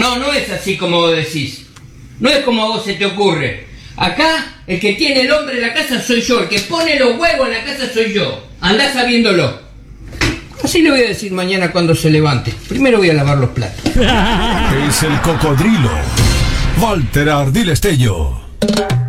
No, no es así como vos decís. No es como a vos se te ocurre. Acá, el que tiene el hombre en la casa soy yo. El que pone los huevos en la casa soy yo. Andá sabiéndolo. Así le voy a decir mañana cuando se levante. Primero voy a lavar los platos. Es el cocodrilo. Walter Ardil Estello.